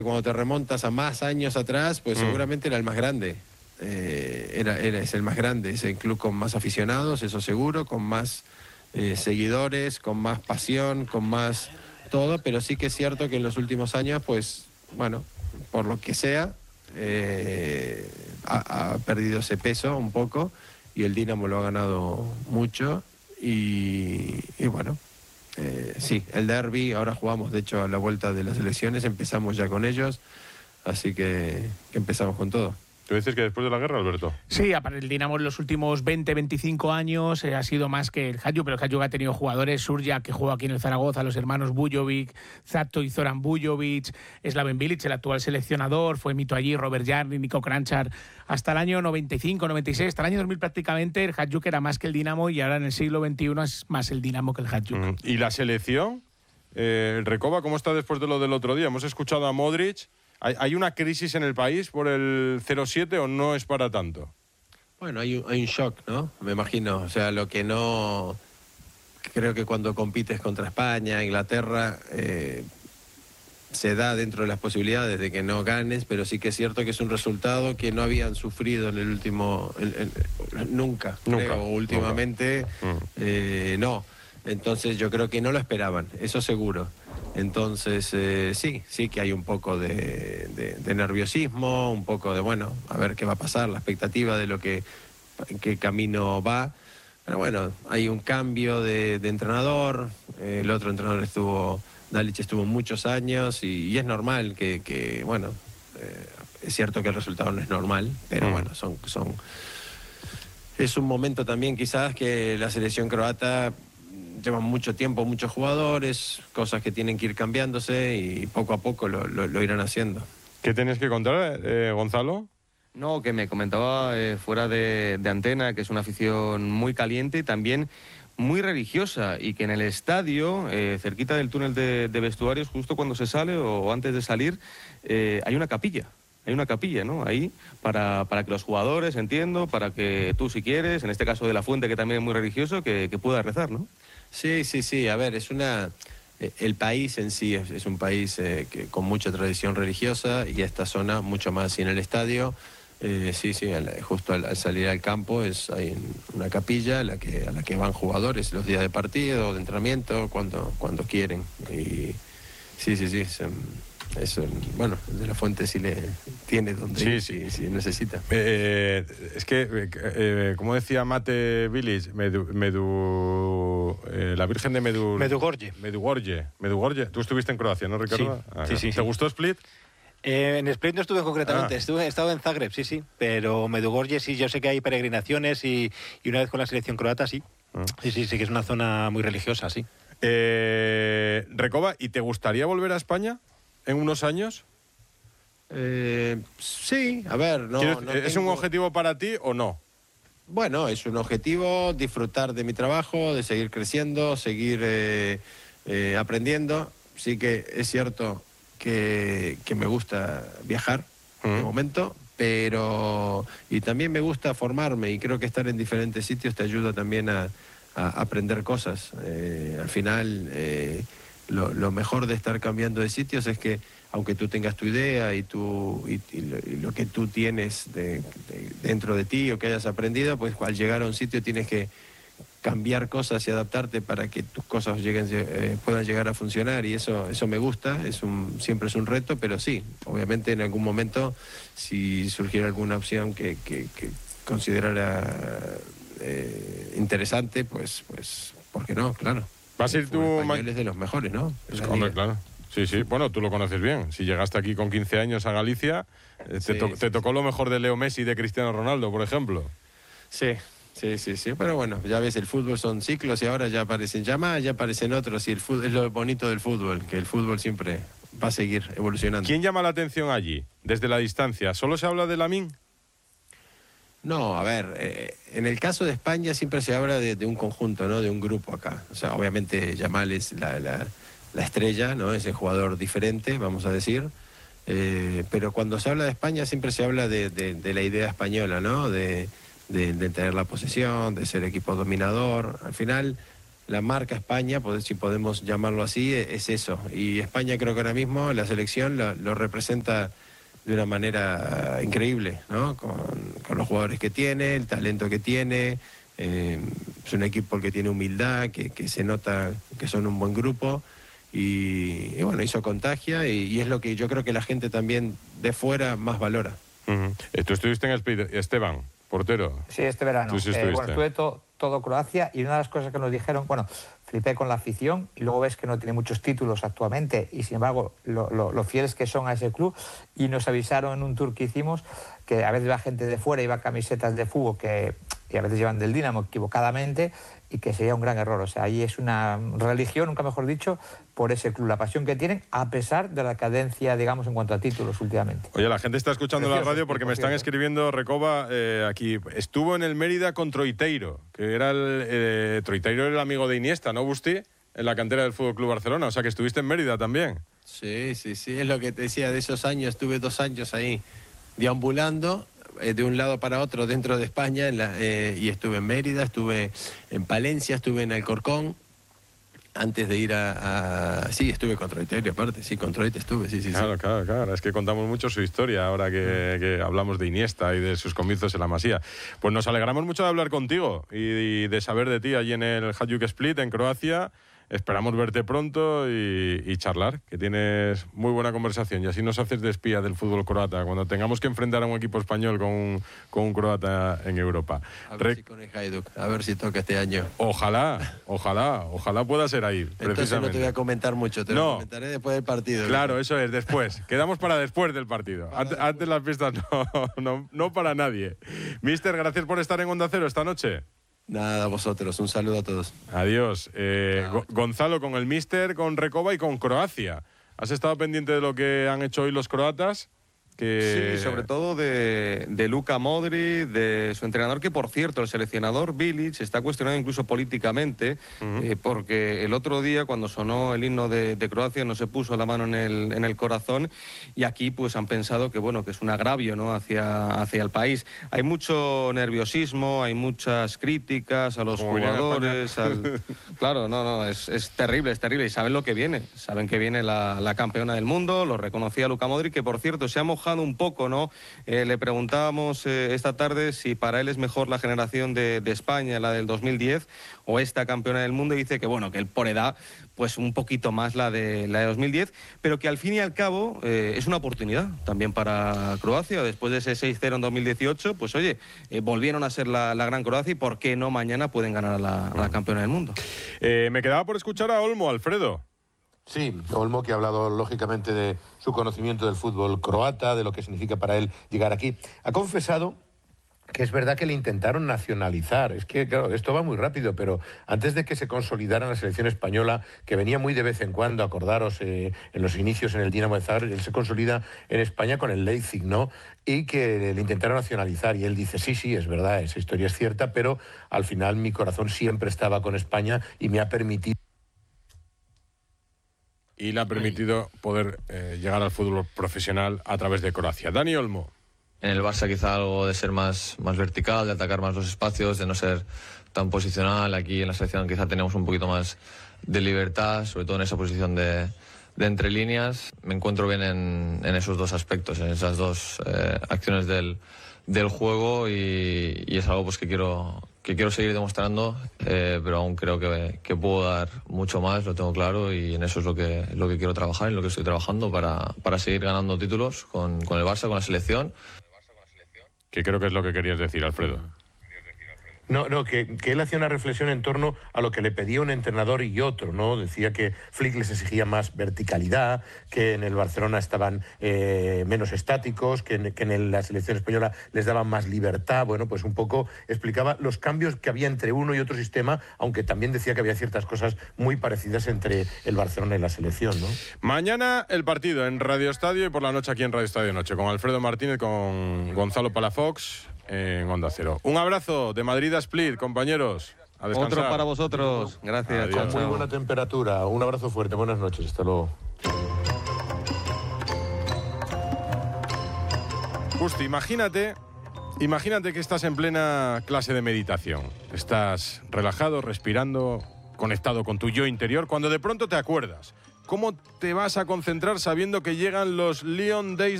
Cuando te remontas a más años atrás, pues seguramente era el más grande. Es el más grande, es el club con más aficionados, eso seguro, con más seguidores, con más pasión, con más todo, pero sí que es cierto que en los últimos años, pues, bueno, por lo que sea, ha perdido ese peso un poco y el Dinamo lo ha ganado mucho y bueno. Sí, el derbi, ahora jugamos de hecho a la vuelta de las elecciones, empezamos ya con ellos, así que empezamos con todo. ¿Tú dices que después de la guerra, Alberto? Sí, el Dinamo en los últimos 20-25 años ha sido más que el Hajduk, pero el Hajduk ha tenido jugadores, Surya, que juega aquí en el Zaragoza, los hermanos Bujovic, Zato y Zoran Bujovic, Slaven Bilic, el actual seleccionador, fue Mito allí, Robert Jarni, Nico Kranjčar, hasta el año 95, 96, hasta el año 2000 prácticamente el Hajduk era más que el Dinamo y ahora en el siglo XXI es más el Dinamo que el Hajduk. ¿Y la selección? Recoba, ¿cómo está después de lo del otro día? Hemos escuchado a Modric. ¿Hay una crisis en el país por el 0-7 o no es para tanto? Bueno, hay un shock, ¿no? Me imagino. O sea, lo que no... Creo que cuando compites contra España, Inglaterra, se da dentro de las posibilidades de que no ganes, pero sí que es cierto que es un resultado que no habían sufrido en el último... nunca, creo, últimamente, no. Entonces yo creo que no lo esperaban, eso seguro. Entonces, sí que hay un poco de nerviosismo, un poco de, bueno, a ver qué va a pasar, la expectativa de en qué camino va. Pero bueno, hay un cambio de entrenador, el otro entrenador Dalic estuvo muchos años y es normal que bueno, es cierto que el resultado no es normal, pero bueno, es un momento también quizás que la selección croata... Llevan mucho tiempo, muchos jugadores, cosas que tienen que ir cambiándose y poco a poco lo irán haciendo. ¿Qué tenías que contar, Gonzalo? No, que me comentaba fuera de antena que es una afición muy caliente y también muy religiosa y que en el estadio, cerquita del túnel de vestuarios, justo cuando se sale o antes de salir, hay una capilla. Hay una capilla, ¿no? Ahí para que los jugadores, entiendo, para que tú si quieres, en este caso de La Fuente, que también es muy religioso, que pueda rezar, ¿no? Sí. A ver, el país en sí es un país con mucha tradición religiosa y esta zona mucho más. Y en el estadio, justo al salir al campo hay una capilla a la que van jugadores los días de partido, de entrenamiento, cuando quieren. Y bueno, de La Fuente sí le tiene donde ir, si necesita. Es que, como decía Mate Bilic, la Virgen de Medjugorje. Medjugorje. Tú estuviste en Croacia, ¿no, Ricardo? Sí. ¿Te gustó Split? En Split no estuve concretamente, he estado en Zagreb, sí, pero Medjugorje sí, yo sé que hay peregrinaciones y una vez con la selección croata, sí. Sí, que es una zona muy religiosa, sí. Recoba, ¿y te gustaría volver a España en unos años? Sí, a ver, ¿Es un objetivo para ti o no? Bueno, es un objetivo disfrutar de mi trabajo, de seguir creciendo, seguir aprendiendo. Sí que es cierto que me gusta viajar de momento, pero y también me gusta formarme y creo que estar en diferentes sitios te ayuda también a aprender cosas. Al final, lo mejor de estar cambiando de sitios es que aunque tú tengas tu idea y lo que tú tienes dentro de ti o que hayas aprendido, pues al llegar a un sitio tienes que cambiar cosas y adaptarte para que tus cosas puedan llegar a funcionar y eso me gusta, siempre es un reto, pero sí, obviamente en algún momento si surgiera alguna opción que considerara interesante, pues ¿por qué no? Claro. ¿Vas a ir tú? Es de los mejores, ¿no? Hombre, claro. Sí. Bueno, tú lo conoces bien. Si llegaste aquí con 15 años a Galicia, te tocó lo mejor de Leo Messi y de Cristiano Ronaldo, por ejemplo. Sí. Pero bueno, ya ves, el fútbol son ciclos y ahora ya aparecen llamadas, ya aparecen otros y el fútbol es lo bonito del fútbol, que el fútbol siempre va a seguir evolucionando. ¿Quién llama la atención allí, desde la distancia? ¿Solo se habla de Lamine? No, a ver, en el caso de España siempre se habla de un conjunto, ¿no? De un grupo acá. O sea, obviamente Yamal es la estrella, ¿no? Es el jugador diferente, vamos a decir. Pero cuando se habla de España siempre se habla de la idea española, ¿no? De tener la posesión, de ser equipo dominador. Al final, la marca España, si podemos llamarlo así, es eso. Y España creo que ahora mismo la selección lo representa de una manera increíble, ¿no? Con los jugadores que tiene, el talento que tiene. Es un equipo que tiene humildad, que se nota que son un buen grupo. Y bueno, eso contagia y es lo que yo creo que la gente también de fuera más valora. Tú estuviste en Split, Esteban, portero. Sí, este verano. Tú sí bueno, estuve todo Croacia y una de las cosas que nos dijeron, bueno, flipé con la afición y luego ves que no tiene muchos títulos actualmente y sin embargo lo fieles que son a ese club, y nos avisaron en un tour que hicimos que a veces va gente de fuera y va camisetas de fútbol y a veces llevan del Dinamo equivocadamente, y que sería un gran error. O sea, ahí es una religión, nunca mejor dicho, por ese club, la pasión que tienen, a pesar de la cadencia, digamos, en cuanto a títulos últimamente. Oye, la gente está escuchando la radio porque me están escribiendo, Recoba, aquí. Estuvo en el Mérida con Troiteiro, que era Troiteiro era el amigo de Iniesta, ¿no, Busti? En la cantera del Fútbol Club Barcelona, o sea que estuviste en Mérida también. Sí, es lo que te decía de esos años. Estuve 2 años ahí deambulando de un lado para otro dentro de España, y estuve en Mérida, estuve en Palencia, estuve en Alcorcón, antes de ir sí, estuve con Troiteiro, aparte, sí, con Troite estuve, sí. Claro, es que contamos mucho su historia ahora que hablamos de Iniesta y de sus comienzos en la Masía. Pues nos alegramos mucho de hablar contigo y de saber de ti allí en el Hajduk Split, en Croacia. Esperamos verte pronto y charlar, que tienes muy buena conversación y así nos haces de espía del fútbol croata cuando tengamos que enfrentar a un equipo español con un croata en Europa. A ver si con el Hajduk, a ver si toca este año. Ojalá pueda ser ahí. Entonces no te voy a comentar mucho, te lo comentaré después del partido. Claro, eso es, después. Quedamos para después del partido. Antes las pistas no para nadie. Mister, gracias por estar en Onda Cero esta noche. Nada, a vosotros. Un saludo a todos. Adiós. Gonzalo, con el míster, con Recoba y con Croacia. ¿Has estado pendiente de lo que han hecho hoy los croatas? Sí, sobre todo de Luka Modric, de su entrenador, que por cierto, el seleccionador Bilic está cuestionado incluso políticamente, porque el otro día cuando sonó el himno de Croacia no se puso la mano en el corazón, y aquí pues han pensado que bueno, que es un agravio, ¿no?, hacia el país. Hay mucho nerviosismo, hay muchas críticas a los jugadores. Claro, es terrible, y saben lo que viene. Saben que viene la campeona del mundo, lo reconocía Luka Modric, que por cierto se ha mojado un poco, ¿no? Le preguntábamos esta tarde si para él es mejor la generación de España, la del 2010, o esta campeona del mundo, y dice que bueno, que él por edad, pues un poquito más la de 2010, pero que al fin y al cabo es una oportunidad también para Croacia. Después de ese 6-0 en 2018, pues oye, volvieron a ser la gran Croacia, y por qué no mañana pueden ganar a la campeona del mundo. Me quedaba por escuchar a Olmo, Alfredo. Sí, Olmo, que ha hablado lógicamente de su conocimiento del fútbol croata, de lo que significa para él llegar aquí. Ha confesado que es verdad que le intentaron nacionalizar. Es que, claro, esto va muy rápido, pero antes de que se consolidara en la selección española, que venía muy de vez en cuando, acordaros, en los inicios en el Dinamo de Zagreb, él se consolida en España con el Leipzig, ¿no? Y que le intentaron nacionalizar. Y él dice, sí, es verdad, esa historia es cierta, pero al final mi corazón siempre estaba con España y me ha permitido... Y le ha permitido poder llegar al fútbol profesional a través de Croacia. Dani Olmo. En el Barça quizá algo de ser más vertical, de atacar más los espacios, de no ser tan posicional. Aquí en la selección quizá tenemos un poquito más de libertad, sobre todo en esa posición de entre líneas. Me encuentro bien en esos dos aspectos, en esas dos acciones del juego, y es algo pues que quiero seguir demostrando, pero aún creo que puedo dar mucho más, lo tengo claro, y en eso es lo que quiero trabajar, en lo que estoy trabajando para seguir ganando títulos con el Barça, con la selección. Que creo que es lo que querías decir, Alfredo. No, que él hacía una reflexión en torno a lo que le pedía un entrenador y otro, ¿no? Decía que Flick les exigía más verticalidad, que en el Barcelona estaban menos estáticos, que en la selección española les daban más libertad. Bueno, pues un poco explicaba los cambios que había entre uno y otro sistema, aunque también decía que había ciertas cosas muy parecidas entre el Barcelona y la selección, ¿no? Mañana el partido en Radio Estadio y por la noche aquí en Radio Estadio Noche, con Alfredo Martínez, con Gonzalo Palafox en Onda Cero. Un abrazo de Madrid a Split, compañeros. A descansar. Otro para vosotros. Gracias. Con muy buena temperatura. Un abrazo fuerte. Buenas noches. Hasta luego. Justo, imagínate que estás en plena clase de meditación. Estás relajado, respirando, conectado con tu yo interior, cuando de pronto te acuerdas. ¿Cómo te vas a concentrar sabiendo que llegan los Lyon Days